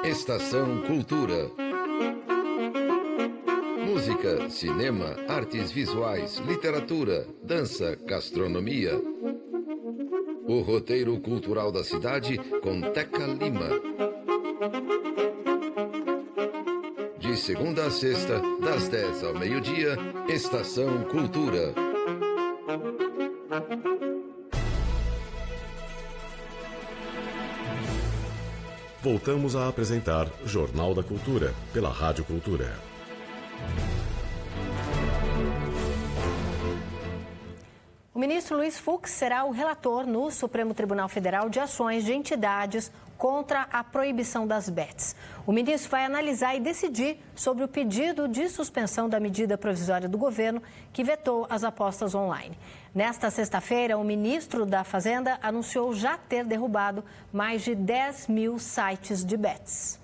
Estação Cultura. Música, cinema, artes visuais, literatura, dança, gastronomia. O roteiro cultural da cidade com Teca Lima. De segunda a sexta, das 10 ao meio-dia, Estação Cultura. Voltamos a apresentar Jornal da Cultura, pela Rádio Cultura. O ministro Luiz Fux será o relator no Supremo Tribunal Federal de ações de entidades contra a proibição das bets. O ministro vai analisar e decidir sobre o pedido de suspensão da medida provisória do governo que vetou as apostas online. Nesta sexta-feira, o ministro da Fazenda anunciou já ter derrubado mais de 10 mil sites de bets.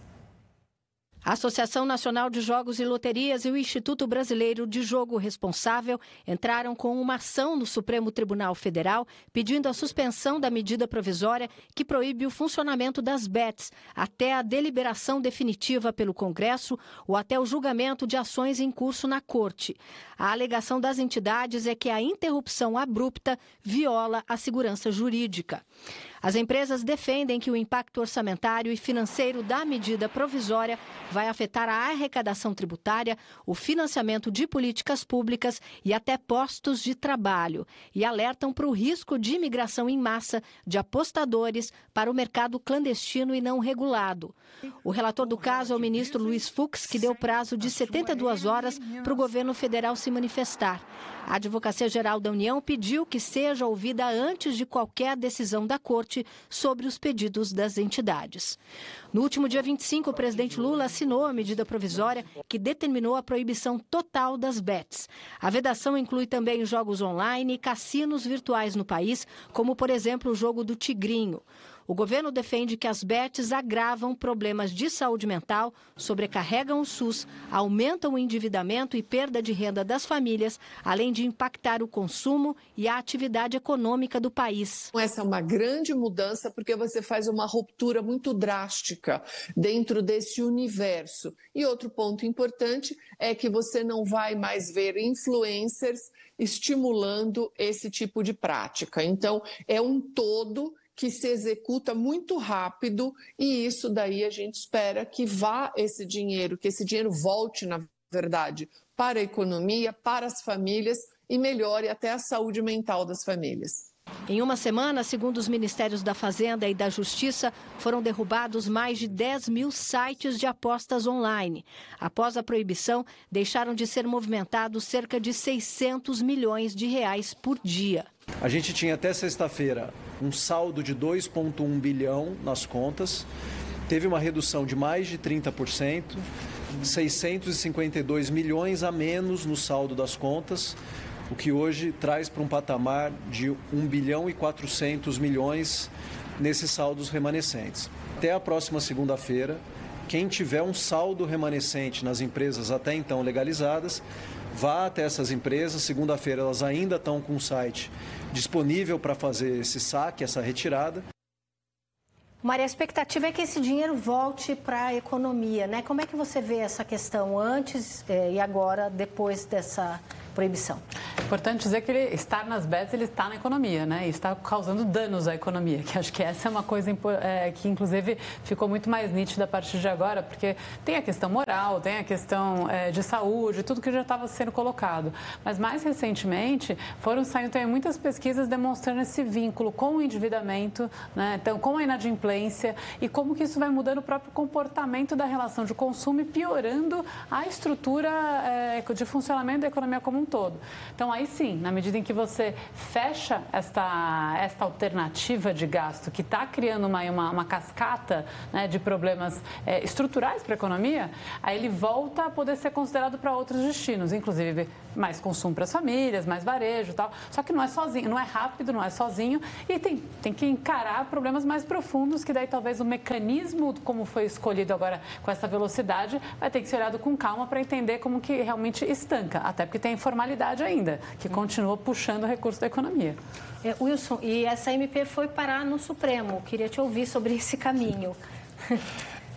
A Associação Nacional de Jogos e Loterias e o Instituto Brasileiro de Jogo Responsável entraram com uma ação no Supremo Tribunal Federal pedindo a suspensão da medida provisória que proíbe o funcionamento das bets até a deliberação definitiva pelo Congresso ou até o julgamento de ações em curso na Corte. A alegação das entidades é que a interrupção abrupta viola a segurança jurídica. As empresas defendem que o impacto orçamentário e financeiro da medida provisória vai afetar a arrecadação tributária, o financiamento de políticas públicas e até postos de trabalho, e alertam para o risco de imigração em massa de apostadores para o mercado clandestino e não regulado. O relator do caso é o ministro Luiz Fux, que deu prazo de 72 horas para o governo federal se manifestar. A Advocacia Geral da União pediu que seja ouvida antes de qualquer decisão da Corte sobre os pedidos das entidades. No último dia 25, o presidente Lula assinou a medida provisória que determinou a proibição total das bets. A vedação inclui também jogos online e cassinos virtuais no país, como, por exemplo, o jogo do Tigrinho. O governo defende que as bets agravam problemas de saúde mental, sobrecarregam o SUS, aumentam o endividamento e perda de renda das famílias, além de impactar o consumo e a atividade econômica do país. Essa é uma grande mudança porque você faz uma ruptura muito drástica dentro desse universo. E outro ponto importante é que você não vai mais ver influencers estimulando esse tipo de prática. Então, é um todo que se executa muito rápido e isso daí a gente espera que vá esse dinheiro, que esse dinheiro volte, na verdade, para a economia, para as famílias e melhore até a saúde mental das famílias. Em uma semana, segundo os Ministérios da Fazenda e da Justiça, foram derrubados mais de 10 mil sites de apostas online. Após a proibição, deixaram de ser movimentados cerca de 600 milhões de reais por dia. A gente tinha até sexta-feira um saldo de 2,1 bilhão nas contas, teve uma redução de mais de 30%, 652 milhões a menos no saldo das contas, o que hoje traz para um patamar de 1 bilhão e 400 milhões nesses saldos remanescentes. Até a próxima segunda-feira, quem tiver um saldo remanescente nas empresas até então legalizadas, vá até essas empresas. Segunda-feira elas ainda estão com o site disponível para fazer esse saque, essa retirada. Maria, a expectativa é que esse dinheiro volte para a economia, né? Como é que você vê essa questão antes e agora, depois dessa proibição? É importante dizer que ele estar nas bets, ele está na economia, né? E está causando danos à economia, que acho que essa é uma coisa que, inclusive, ficou muito mais nítida a partir de agora, porque tem a questão moral, tem a questão de saúde, tudo que já estava sendo colocado. Mas, mais recentemente, foram saindo também muitas pesquisas demonstrando esse vínculo com o endividamento, né? Então, com a inadimplência e como que isso vai mudando o próprio comportamento da relação de consumo e piorando a estrutura de funcionamento da economia como um todo. Então, aí sim, na medida em que você fecha esta alternativa de gasto que está criando uma cascata, né, de problemas estruturais para a economia, aí ele volta a poder ser considerado para outros destinos, inclusive mais consumo para as famílias, mais varejo e tal. Só que não é sozinho, não é rápido, não é sozinho e tem que encarar problemas mais profundos, que daí talvez o mecanismo, como foi escolhido agora com essa velocidade, vai ter que ser olhado com calma para entender como que realmente estanca, até porque tem informalidade ainda, que continua puxando o recurso da economia. Wilson, e essa MP foi parar no Supremo. Queria te ouvir sobre esse caminho.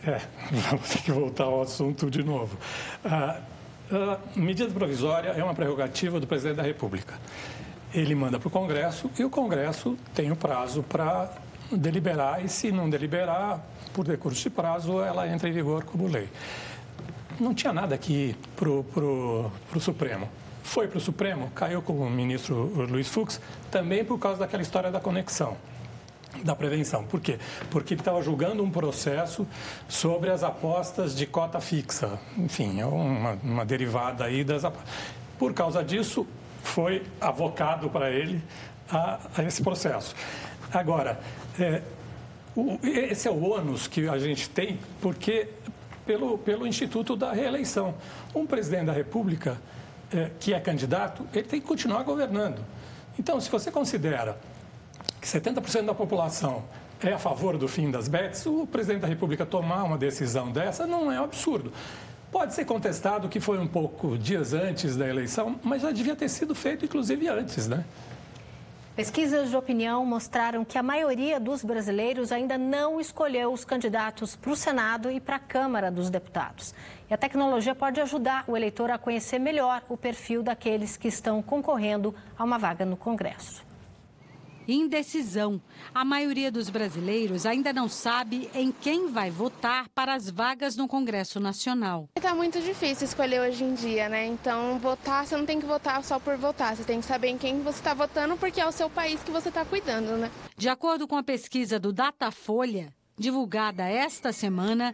Vamos ter que voltar ao assunto de novo. A medida provisória é uma prerrogativa do presidente da República. Ele manda para o Congresso e o Congresso tem o prazo para deliberar, e se não deliberar, por decurso de prazo, ela entra em vigor como lei. Não tinha nada aqui para o Supremo. Foi para o Supremo, caiu com o ministro Luiz Fux, também por causa daquela história da conexão, da prevenção. Por quê? Porque ele estava julgando um processo sobre as apostas de cota fixa. Enfim, é uma derivada aí das apostas. Por causa disso, foi avocado para ele a esse processo. Agora, esse é o ônus que a gente tem, porque pelo Instituto da Reeleição. Um presidente da República que é candidato, ele tem que continuar governando. Então, se você considera que 70% da população é a favor do fim das bets, o presidente da República tomar uma decisão dessa não é um absurdo. Pode ser contestado que foi um pouco dias antes da eleição, mas já devia ter sido feito, inclusive, antes, né? Pesquisas de opinião mostraram que a maioria dos brasileiros ainda não escolheu os candidatos para o Senado e para a Câmara dos Deputados. E a tecnologia pode ajudar o eleitor a conhecer melhor o perfil daqueles que estão concorrendo a uma vaga no Congresso. Indecisão. A maioria dos brasileiros ainda não sabe em quem vai votar para as vagas no Congresso Nacional. Está muito difícil escolher hoje em dia, né? Então, votar, você não tem que votar só por votar. Você tem que saber em quem você está votando, porque é o seu país que você está cuidando, né? De acordo com a pesquisa do Datafolha, divulgada esta semana,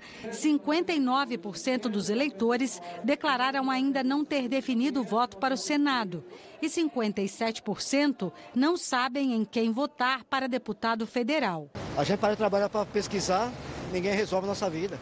59% dos eleitores declararam ainda não ter definido o voto para o Senado e 57% não sabem em quem votar para deputado federal. A gente para de trabalhar para pesquisar, ninguém resolve a nossa vida.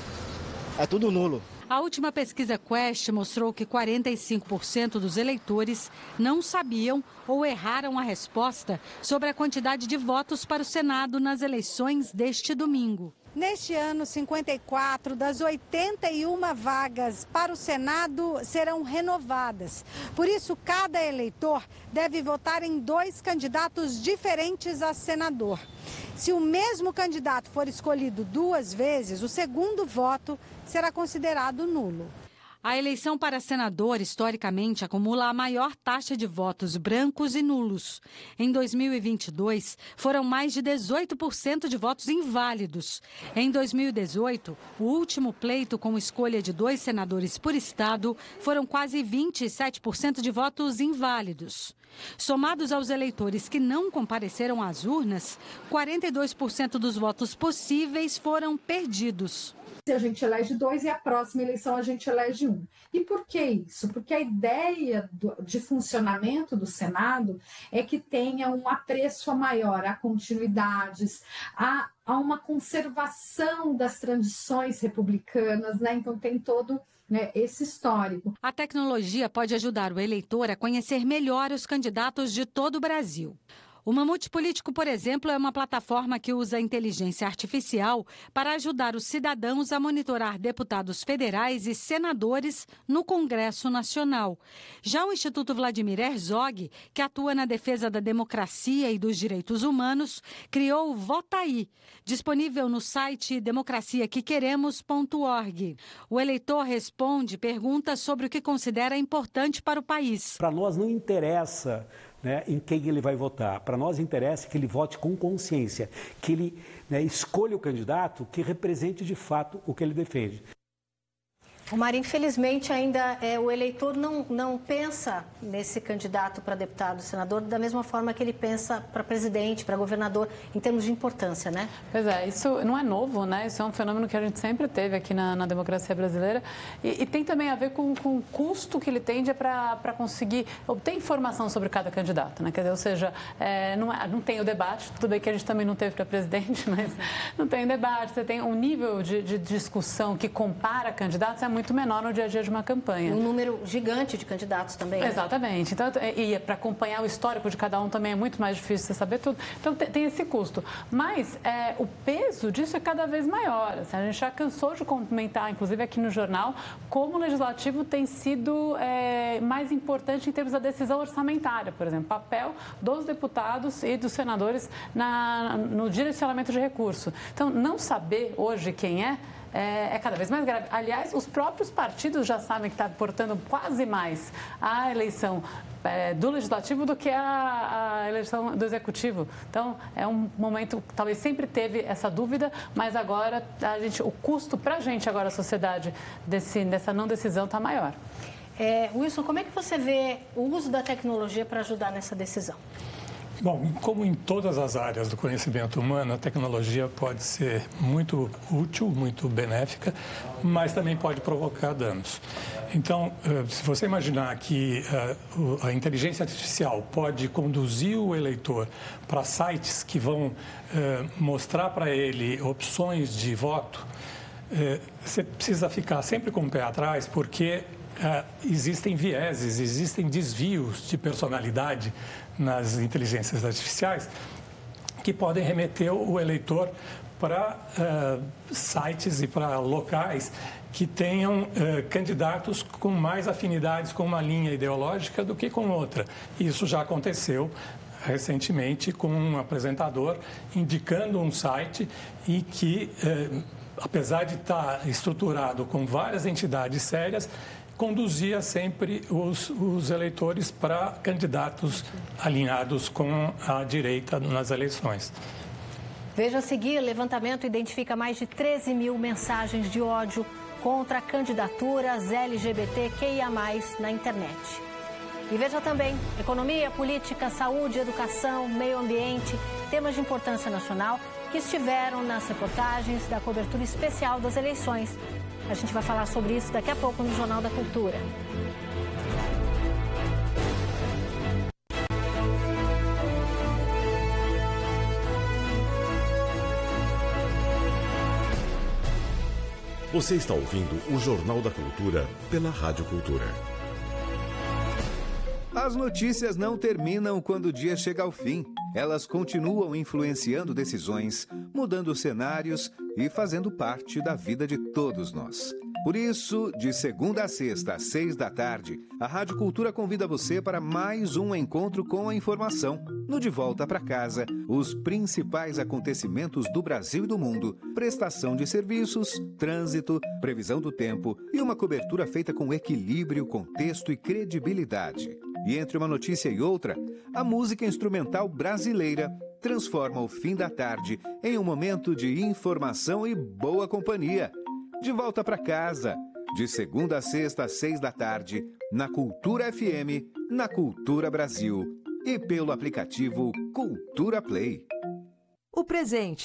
É tudo nulo. A última pesquisa Quest mostrou que 45% dos eleitores não sabiam ou erraram a resposta sobre a quantidade de votos para o Senado nas eleições deste domingo. Neste ano, 54 das 81 vagas para o Senado serão renovadas. Por isso, cada eleitor deve votar em 2 candidatos diferentes a senador. Se o mesmo candidato for escolhido 2 vezes, o segundo voto será considerado nulo. A eleição para senador, historicamente, acumula a maior taxa de votos brancos e nulos. Em 2022, foram mais de 18% de votos inválidos. Em 2018, o último pleito com escolha de 2 senadores por estado, foram quase 27% de votos inválidos. Somados aos eleitores que não compareceram às urnas, 42% dos votos possíveis foram perdidos. A gente elege 2 e a próxima eleição a gente elege 1. E por que isso? Porque a ideia de funcionamento do Senado é que tenha um apreço maior a continuidades, a uma conservação das tradições republicanas, né? Então tem todo esse histórico. A tecnologia pode ajudar o eleitor a conhecer melhor os candidatos de todo o Brasil. O Mamute Político, por exemplo, é uma plataforma que usa a inteligência artificial para ajudar os cidadãos a monitorar deputados federais e senadores no Congresso Nacional. Já o Instituto Vladimir Herzog, que atua na defesa da democracia e dos direitos humanos, criou o Votaí, disponível no site democraciaquequeremos.org. O eleitor responde perguntas sobre o que considera importante para o país. Para nós não interessa em quem ele vai votar. Para nós interessa que ele vote com consciência, que ele escolha o candidato que represente de fato o que ele defende. Omar, infelizmente ainda o eleitor não pensa nesse candidato para deputado, senador, da mesma forma que ele pensa para presidente, para governador, em termos de importância, né? Pois é, isso não é novo, né? Isso é um fenômeno que a gente sempre teve aqui na democracia brasileira e tem também a ver com o custo que ele tende para conseguir obter informação sobre cada candidato, né? Quer dizer, ou seja, não tem o debate, tudo bem que a gente também não teve para presidente, mas não tem o debate, você tem um nível de discussão que compara candidatos, é muito menor no dia a dia de uma campanha. Um número gigante de candidatos também. Exatamente. Então, e para acompanhar o histórico de cada um também é muito mais difícil você saber tudo. Então, tem esse custo. Mas o peso disso é cada vez maior. Assim, a gente já cansou de comentar, inclusive aqui no jornal, como o legislativo tem sido mais importante em termos da decisão orçamentária, por exemplo, papel dos deputados e dos senadores no direcionamento de recurso. Então, não saber hoje quem é é cada vez mais grave. Aliás, os próprios partidos já sabem que está importando quase mais a eleição do Legislativo do que a eleição do Executivo. Então, é um momento, talvez sempre teve essa dúvida, mas agora o custo para a gente, agora a sociedade, dessa não decisão está maior. Wilson, como é que você vê o uso da tecnologia para ajudar nessa decisão? Bom, como em todas as áreas do conhecimento humano, a tecnologia pode ser muito útil, muito benéfica, mas também pode provocar danos. Então, se você imaginar que a inteligência artificial pode conduzir o eleitor para sites que vão mostrar para ele opções de voto, você precisa ficar sempre com o pé atrás, porque existem vieses, existem desvios de personalidade nas inteligências artificiais que podem remeter o eleitor para sites e para locais que tenham candidatos com mais afinidades com uma linha ideológica do que com outra. Isso já aconteceu recentemente com um apresentador indicando um site e que, apesar de estar estruturado com várias entidades sérias, conduzia sempre os eleitores para candidatos alinhados com a direita nas eleições. Veja a seguir, levantamento identifica mais de 13 mil mensagens de ódio contra candidaturas LGBTQIA+, na internet. E veja também, economia, política, saúde, educação, meio ambiente, temas de importância nacional que estiveram nas reportagens da cobertura especial das eleições. A gente vai falar sobre isso daqui a pouco no Jornal da Cultura. Você está ouvindo o Jornal da Cultura pela Rádio Cultura. As notícias não terminam quando o dia chega ao fim. Elas continuam influenciando decisões, mudando cenários e fazendo parte da vida de todos nós. Por isso, de segunda a sexta, às 6 da tarde, a Rádio Cultura convida você para mais um encontro com a informação. No De Volta para Casa, os principais acontecimentos do Brasil e do mundo, prestação de serviços, trânsito, previsão do tempo e uma cobertura feita com equilíbrio, contexto e credibilidade. E entre uma notícia e outra, a música instrumental brasileira transforma o fim da tarde em um momento de informação e boa companhia. De Volta para Casa, de segunda a sexta às 6 da tarde, na Cultura FM, na Cultura Brasil e pelo aplicativo Cultura Play. O presente.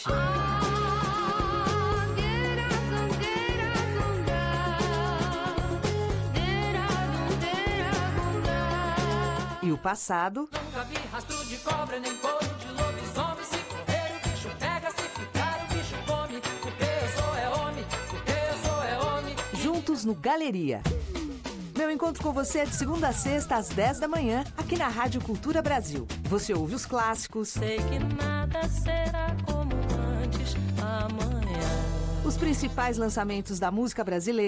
E o passado. Nunca vi rastro de cobra, nem couro de lobisomem. Se correr, o bicho pega, se ficar, o bicho come. Porque eu sou homem, porque eu sou homem. Juntos no Galeria. Meu encontro com você é de segunda a sexta, às 10 da manhã, aqui na Rádio Cultura Brasil. Você ouve os clássicos. Sei que nada será como antes amanhã. Os principais lançamentos da música brasileira.